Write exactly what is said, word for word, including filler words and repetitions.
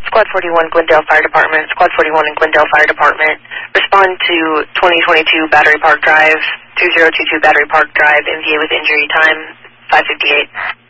Squad forty-one, Glendale Fire Department. Squad forty-one and Glendale Fire Department. Respond to twenty twenty-two Battery Park Drive, two zero two two Battery Park Drive, M V A with injury time, five fifty-eight.